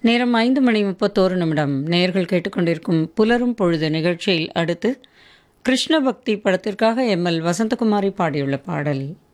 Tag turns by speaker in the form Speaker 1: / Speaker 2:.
Speaker 1: நேரம் 5:31 நேயர்கள் கேட்டுக்கொண்டிருக்கும் புலரும் பொழுது நிகழ்ச்சியில் அடுத்து கிருஷ்ண பக்தி படத்திற்காக எம்எல் வசந்தகுமாரி பாடியுள்ள பாடல்.